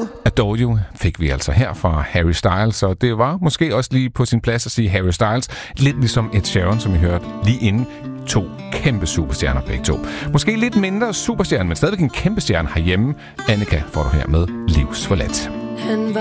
Adore You fik vi altså her fra Harry Styles, og det var måske også lige på sin plads at sige Harry Styles, lidt ligesom Ed Sheeran, som vi hørte lige inden. 2 kæmpe superstjerner begge to. Måske lidt mindre superstjerne, men stadigvæk en kæmpe stjerne herhjemme. Annika får du her med Livsforladt.